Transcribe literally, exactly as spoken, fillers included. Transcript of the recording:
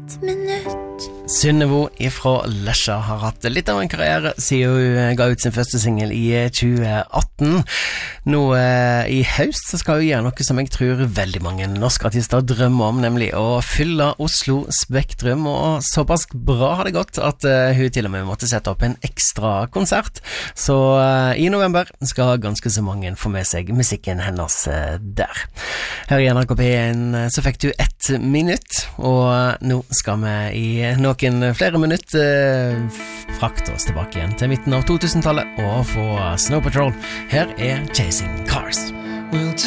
ett minutt. Synnevo ifra Lesja har hatt litt av en karriere siden hun ga ut sin første single i tjue atten. Nå eh, i høst så skal hun gjøre noe som jeg tror veldig mange norske artister drømmer om, nemlig å fylle Oslo Spektrum, og såpass bra har det gått at eh, hun til og med måtte sette opp en ekstra konsert. Så eh, i november skal ganske så mange få med seg musikken hennes eh, der. Her i N R K P en så fikk du ett minutt, og nå skal vi i noen flere minutter eh, frakte oss tilbake igjen til midten av to tusen-tallet og få Snow Patrol. Her er Chasing Cars. We'll